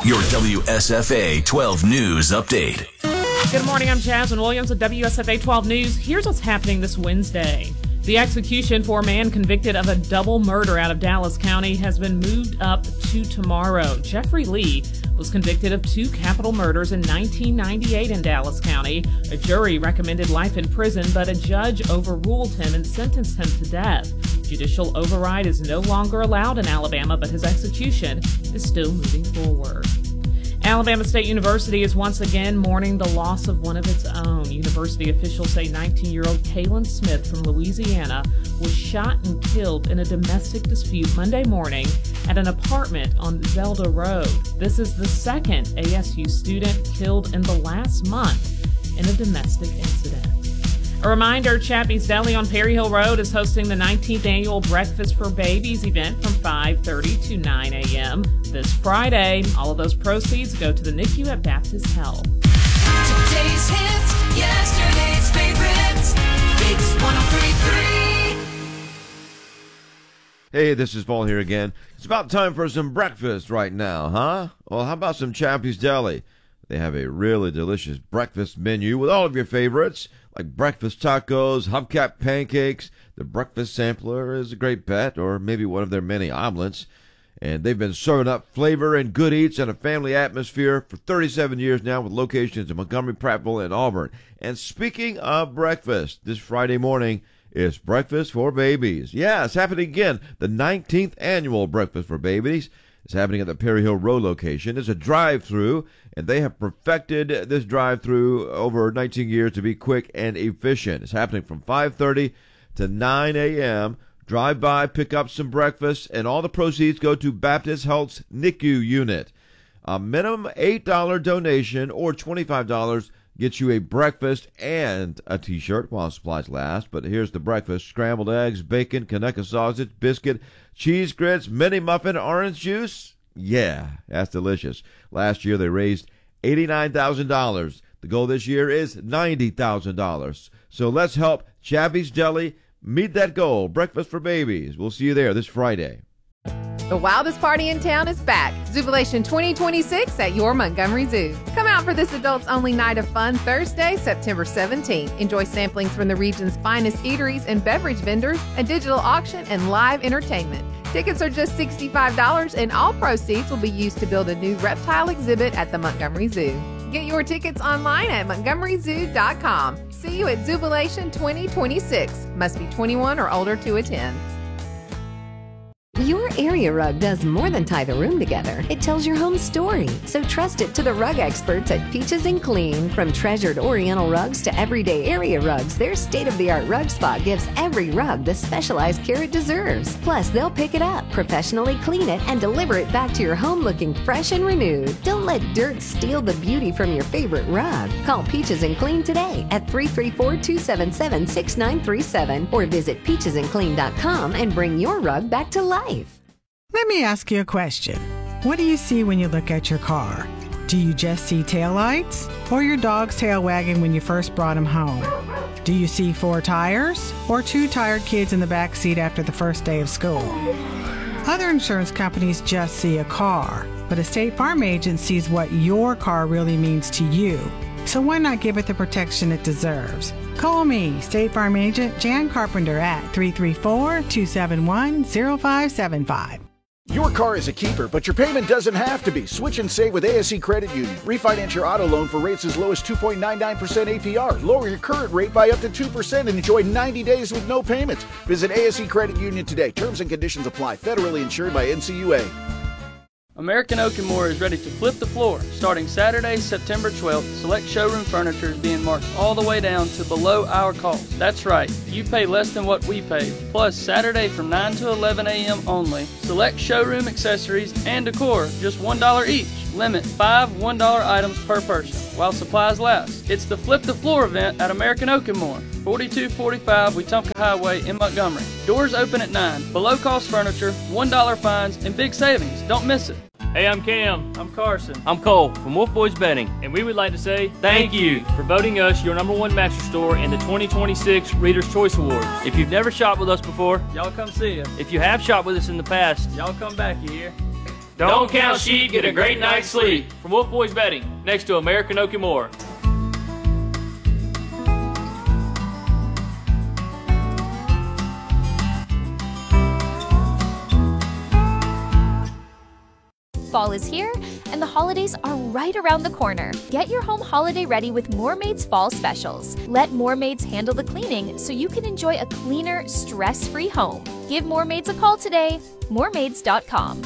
Your WSFA 12 News Update. Good morning, I'm Jasmine Williams with WSFA 12 News. Here's what's happening this Wednesday. The execution for a man convicted of a double murder out of Dallas County has been moved up to tomorrow. Jeffrey Lee was convicted of 2 capital murders in 1998 in Dallas County. A jury recommended life in prison, but a judge overruled him and sentenced him to death. Judicial override is no longer allowed in Alabama, but his execution is still moving forward. Alabama State University is once again mourning the loss of one of its own. University officials say 19-year-old Kaylin Smith from Louisiana was shot and killed in a domestic dispute Monday morning at an apartment on Zelda Road. This is the second ASU student killed in the last month in a domestic incident. A reminder, Chappie's Deli on Perry Hill Road is hosting the 19th annual Breakfast for Babies event from 5:30 to 9 a.m. this Friday. All of those proceeds go to the NICU at Baptist Health. Today's hits, yesterday's favorites. Mix 103.3. Hey, this is Paul here again. It's about time for some breakfast right now, huh? Well, how about some Chappie's Deli? They have a really delicious breakfast menu with all of your favorites, like breakfast tacos, hubcap pancakes. The breakfast sampler is a great bet, or maybe one of their many omelets. And they've been serving up flavor and good eats and a family atmosphere for 37 years now, with locations in Montgomery, Prattville, and Auburn. And speaking of breakfast, this Friday morning is Breakfast for Babies. Yeah, it's happening again, the 19th annual Breakfast for Babies. It's happening at the Perry Hill Road location. It's a drive-through, and they have perfected this drive-through over 19 years to be quick and efficient. It's happening from 5:30 to 9 a.m. Drive by, pick up some breakfast, and all the proceeds go to Baptist Health's NICU unit. A minimum $8 donation or $25 gets you a breakfast and a T-shirt while supplies last. But here's the breakfast: scrambled eggs, bacon, Conecuh sausage, biscuit, cheese grits, mini muffin, orange juice. Yeah, that's delicious. Last year they raised $89,000. The goal this year is $90,000. So let's help Chappie's Deli meet that goal. Breakfast for Babies. We'll see you there this Friday. The wildest party in town is back. Zubilation 2026 at your Montgomery Zoo. Come out for this adults-only night of fun Thursday, September 17th. Enjoy samplings from the region's finest eateries and beverage vendors, a digital auction, and live entertainment. Tickets are just $65, and all proceeds will be used to build a new reptile exhibit at the Montgomery Zoo. Get your tickets online at montgomeryzoo.com. See you at Zubilation 2026. Must be 21 or older to attend. Your area rug does more than tie the room together. It tells your home story. So trust it to the rug experts at Peaches and Clean. From treasured Oriental rugs to everyday area rugs, their state-of-the-art rug spot gives every rug the specialized care it deserves. Plus, they'll pick it up, professionally clean it, and deliver it back to your home looking fresh and renewed. Don't let dirt steal the beauty from your favorite rug. Call Peaches and Clean today at 334-277-6937 or visit peachesandclean.com and bring your rug back to life. Let me ask you a question. What do you see when you look at your car? Do you just see taillights or your dog's tail wagging when you first brought him home? Do you see 4 tires or 2 tired kids in the back seat after the first day of school? Other insurance companies just see a car, but a State Farm agent sees what your car really means to you. So why not give it the protection it deserves? Call me, State Farm agent Jan Carpenter at 334-271-0575. Your car is a keeper, but your payment doesn't have to be. Switch and save with ASE Credit Union. Refinance your auto loan for rates as low as 2.99% APR. Lower your current rate by up to 2% and enjoy 90 days with no payments. Visit ASE Credit Union today. Terms and conditions apply. Federally insured by NCUA. American Oak & More is ready to flip the floor. Starting Saturday, September 12th, select showroom furniture is being marked all the way down to below our cost. That's right, you pay less than what we pay. Plus, Saturday from 9 to 11 a.m. only, select showroom accessories and decor, just $1 each. Limit 5 $1 items per person while supplies last. It's the Flip the Floor event at American Oak & More, 4245 Wetumpka Highway in Montgomery. Doors open at 9. Below cost furniture, $1 fines, and big savings. Don't miss it. Hey, I'm Cam. I'm Carson. I'm Cole from Wolf Boys Bedding, and we would like to say thank you for voting us your #1 mattress store in the 2026 Reader's Choice Awards. If you've never shopped with us before, y'all come see us. If you have shopped with us in the past, y'all come back, you hear? Don't count sheep, get a great night's sleep. From Wolf Boys Bedding, next to American Oak and More. Fall is here, and the holidays are right around the corner. Get your home holiday ready with Moormaid's Fall Specials. Let Moormaids handle the cleaning so you can enjoy a cleaner, stress-free home. Give Moormaids a call today. Moormaids.com.